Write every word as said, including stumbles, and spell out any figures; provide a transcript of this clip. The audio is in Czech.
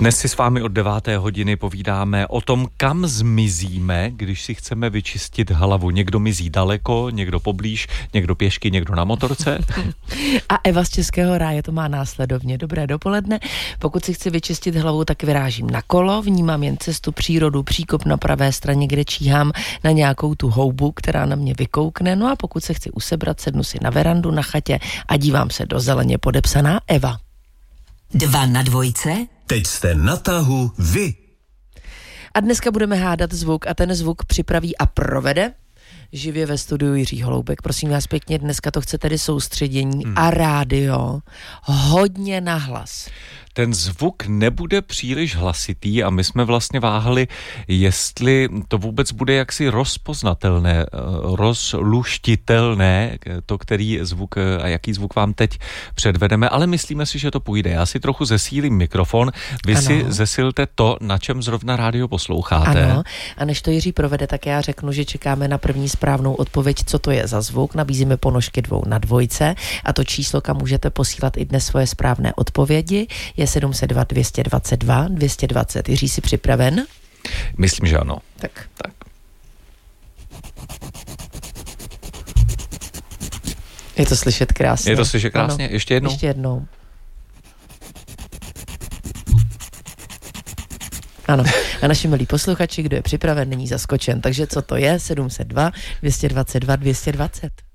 Dnes si s vámi od deváté hodiny povídáme o tom, kam zmizíme, když si chceme vyčistit hlavu. Někdo mizí daleko, někdo poblíž, někdo pěšky, někdo na motorce. A Eva z Českého ráje to má následovně. Dobré dopoledne. Pokud si chci vyčistit hlavu, tak vyrážím na kolo, vnímám jen cestu, přírodu, příkop na pravé straně, kde číhám na nějakou tu houbu, která na mě vykoukne. No a pokud se chci usebrat, sednu si na verandu na chatě a dívám se do zeleně. Podepsaná Eva. Dva na dvojce. Teď jste na tahu vy. A dneska budeme hádat zvuk a ten zvuk připraví a provede živě ve studiu Jiří Holoubek. Prosím vás pěkně, dneska to chce tedy soustředění hmm. a rádio hodně nahlas. Ten zvuk nebude příliš hlasitý a my jsme vlastně váhali, jestli to vůbec bude jaksi rozpoznatelné, rozluštitelné, to, který zvuk a jaký zvuk vám teď předvedeme, ale myslíme si, že to půjde. Já si trochu zesílím mikrofon, vy ano. si zesilte to, na čem zrovna rádio posloucháte. Ano, a než to Jiří provede, tak já řeknu, že čekáme na první správnou odpověď, co to je za zvuk. Nabízíme ponožky dvou na dvojce a to číslo, kam můžete posílat i dnes svoje správné odpovědi, je sedm set dva, dvě stě dvacet dva, dvě stě dvacet. Jiří, jsi připraven? Myslím, že ano. Tak. tak. Je to slyšet krásně. Je to slyšet krásně? Ano. Ještě jednou? Ještě jednou. Ano. A naši milí posluchači, kdo je připraven, není zaskočen. Takže co to je? sedm set dva, dvě stě dvacet dva, dvě stě dvacet.